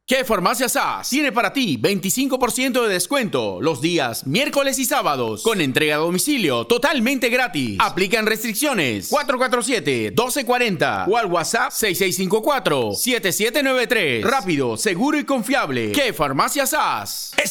¿Qué Farmacia SAS tiene para ti 25% de descuento los días miércoles y sábados con entrega a domicilio totalmente gratis? Aplican restricciones. 447-1240 o al WhatsApp 6654-7793. Rápido, seguro y confiable. ¿Qué Farmacia SAS?